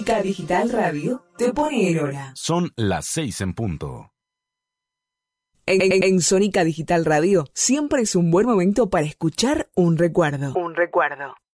Sónica Digital Radio te pone el hora. Son las 6 en punto. En Sónica Digital Radio siempre es un buen momento para escuchar un recuerdo.